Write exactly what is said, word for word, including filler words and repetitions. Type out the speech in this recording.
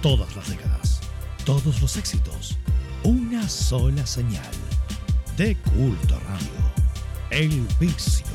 Todas las décadas, todos los éxitos, una sola señal. De Culto Radio, El Vicio.